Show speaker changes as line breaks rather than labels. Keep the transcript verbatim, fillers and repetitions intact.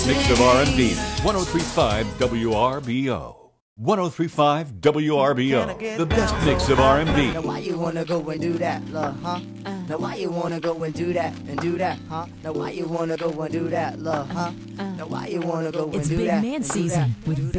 best mix of R and B. one oh three point five W R B O. one oh three point five W R B O. The best mix of R and B.
Now why you wanna go and do that, love, huh? Now why you wanna go and do that and do that, huh? Now why you wanna go and do that, love, huh? Now why you wanna go and
It's
do
Big
that?
Man
and do
season
that?
with